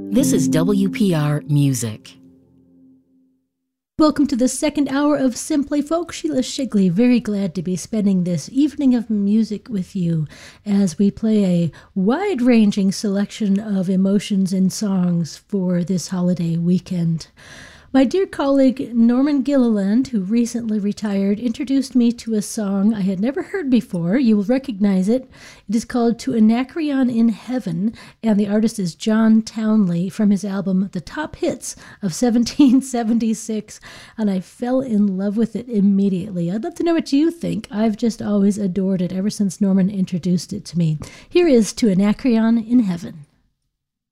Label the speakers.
Speaker 1: This is WPR Music.
Speaker 2: Welcome to the second hour of Simply Folk. Sheila Shigley, very glad to be spending this evening of music with you as we play a wide-ranging selection of emotions and songs for this holiday weekend. My dear colleague Norman Gilliland, who recently retired, introduced me to a song I had never heard before. You will recognize it. It is called To Anacreon in Heaven, and the artist is John Townley from his album The Top Hits of 1776, and I fell in love with it immediately. I'd love to know what you think. I've just always adored it ever since Norman introduced it to me. Here is To Anacreon in Heaven.